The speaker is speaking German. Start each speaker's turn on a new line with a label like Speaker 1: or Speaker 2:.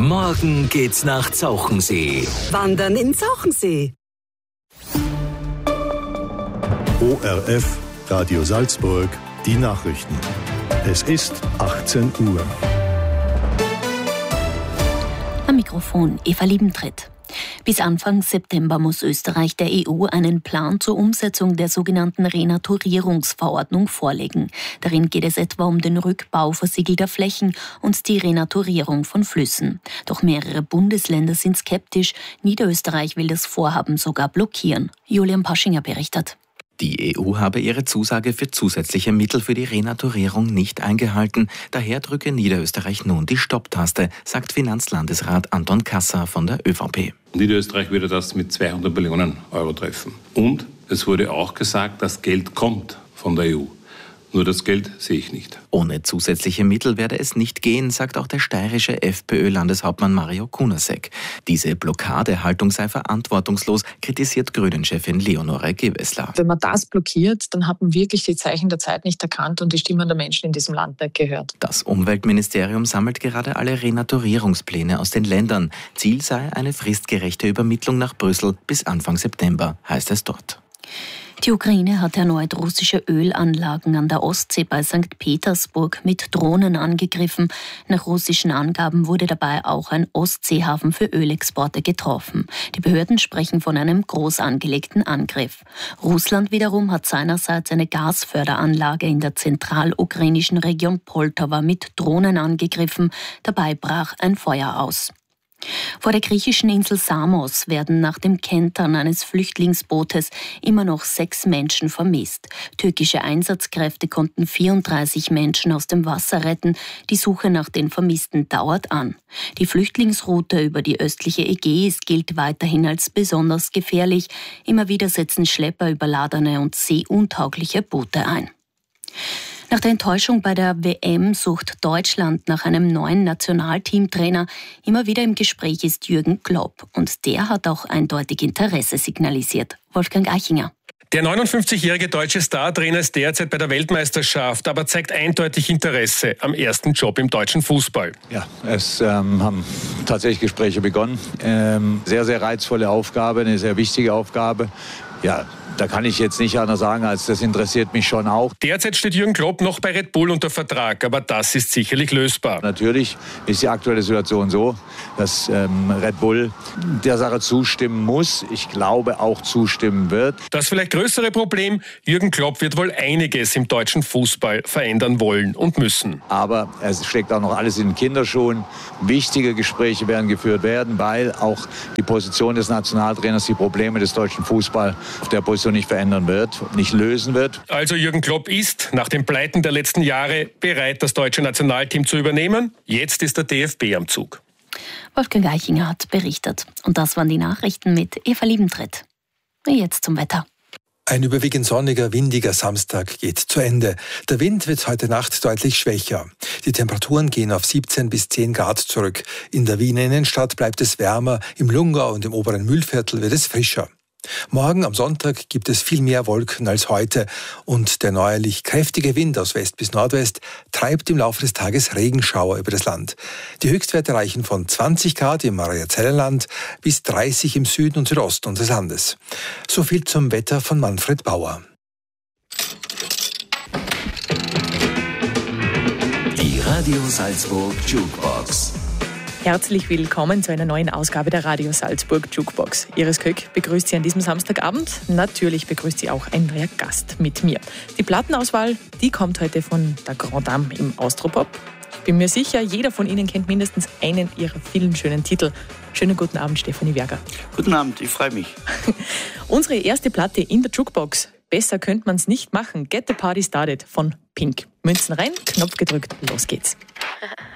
Speaker 1: Morgen geht's nach Zauchensee.
Speaker 2: Wandern in Zauchensee.
Speaker 3: ORF, Radio Salzburg, die Nachrichten. Es ist 18 Uhr.
Speaker 4: Am Mikrofon Eva Liebentritt. Bis Anfang September muss Österreich der EU einen Plan zur Umsetzung der sogenannten Renaturierungsverordnung vorlegen. Darin geht es etwa um den Rückbau versiegelter Flächen und die Renaturierung von Flüssen. Doch mehrere Bundesländer sind skeptisch. Niederösterreich will das Vorhaben sogar blockieren. Julian Paschinger berichtet.
Speaker 5: Die EU habe ihre Zusage für zusätzliche Mittel für die Renaturierung nicht eingehalten. Daher drücke Niederösterreich nun die Stopptaste, sagt Finanzlandesrat Anton Kasser von der ÖVP.
Speaker 6: Niederösterreich würde das mit 200 Millionen Euro treffen. Und es wurde auch gesagt, das Geld kommt von der EU. Nur das Geld sehe ich nicht.
Speaker 5: Ohne zusätzliche Mittel werde es nicht gehen, sagt auch der steirische FPÖ-Landeshauptmann Mario Kunasek. Diese Blockadehaltung sei verantwortungslos, kritisiert Grünen-Chefin Leonore Gewessler.
Speaker 7: Wenn man das blockiert, dann hat man wirklich die Zeichen der Zeit nicht erkannt und die Stimmen der Menschen in diesem Land nicht gehört.
Speaker 5: Das Umweltministerium sammelt gerade alle Renaturierungspläne aus den Ländern. Ziel sei eine fristgerechte Übermittlung nach Brüssel bis Anfang September, heißt es dort.
Speaker 4: Die Ukraine hat erneut russische Ölanlagen an der Ostsee bei St. Petersburg mit Drohnen angegriffen. Nach russischen Angaben wurde dabei auch ein Ostseehafen für Ölexporte getroffen. Die Behörden sprechen von einem groß angelegten Angriff. Russland wiederum hat seinerseits eine Gasförderanlage in der zentralukrainischen Region Poltawa mit Drohnen angegriffen. Dabei brach ein Feuer aus. Vor der griechischen Insel Samos werden nach dem Kentern eines Flüchtlingsbootes immer noch 6 Menschen vermisst. Türkische Einsatzkräfte konnten 34 Menschen aus dem Wasser retten. Die Suche nach den Vermissten dauert an. Die Flüchtlingsroute über die östliche Ägäis gilt weiterhin als besonders gefährlich. Immer wieder setzen Schlepper überladene und seeuntaugliche Boote ein. Nach der Enttäuschung bei der WM sucht Deutschland nach einem neuen Nationalteamtrainer. Immer wieder im Gespräch ist Jürgen Klopp und der hat auch eindeutig Interesse signalisiert. Wolfgang Eichinger.
Speaker 8: Der 59-jährige deutsche Startrainer ist derzeit bei der Weltmeisterschaft, aber zeigt eindeutig Interesse am ersten Job im deutschen Fußball.
Speaker 9: Ja, es haben tatsächlich Gespräche begonnen. Sehr, sehr reizvolle Aufgabe, eine sehr wichtige Aufgabe. Ja, da kann ich jetzt nicht anders sagen, als das interessiert mich schon auch.
Speaker 8: Derzeit steht Jürgen Klopp noch bei Red Bull unter Vertrag, aber das ist sicherlich lösbar.
Speaker 9: Natürlich ist die aktuelle Situation so, dass Red Bull der Sache zustimmen muss. Ich glaube auch zustimmen wird.
Speaker 8: Das vielleicht größere Problem, Jürgen Klopp wird wohl einiges im deutschen Fußball verändern wollen und müssen.
Speaker 9: Aber es steckt auch noch alles in den Kinderschuhen. Wichtige Gespräche werden geführt werden, weil auch die Position des Nationaltrainers die Probleme des deutschen Fußballs auf der Position nicht verändern wird, nicht lösen wird.
Speaker 8: Also Jürgen Klopp ist nach den Pleiten der letzten Jahre bereit, das deutsche Nationalteam zu übernehmen. Jetzt ist der DFB am Zug.
Speaker 4: Wolfgang Eichinger hat berichtet. Und das waren die Nachrichten mit Eva Liebentritt. Jetzt zum Wetter.
Speaker 10: Ein überwiegend sonniger, windiger Samstag geht zu Ende. Der Wind wird heute Nacht deutlich schwächer. Die Temperaturen gehen auf 17 bis 10 Grad zurück. In der Wiener Innenstadt bleibt es wärmer, im Lungau und im oberen Mühlviertel wird es frischer. Morgen am Sonntag gibt es viel mehr Wolken als heute und der neuerlich kräftige Wind aus West bis Nordwest treibt im Laufe des Tages Regenschauer über das Land. Die Höchstwerte reichen von 20 Grad im Mariazellerland bis 30 im Süden und Südosten unseres Landes. So viel zum Wetter von Manfred Bauer.
Speaker 1: Die Radio Salzburg Jukebox.
Speaker 7: Herzlich willkommen zu einer neuen Ausgabe der Radio Salzburg Jukebox. Iris Köck begrüßt Sie an diesem Samstagabend. Natürlich begrüßt Sie auch ein neuer Gast mit mir. Die Plattenauswahl, die kommt heute von der Grand Dame im Austropop. Ich bin mir sicher, jeder von Ihnen kennt mindestens einen ihrer vielen schönen Titel. Schönen guten Abend, Stefanie Werger.
Speaker 11: Guten Abend, ich freue mich.
Speaker 7: Unsere erste Platte in der Jukebox. Besser könnte man es nicht machen. Get the Party Started von Pink. Münzen rein, Knopf gedrückt, los geht's.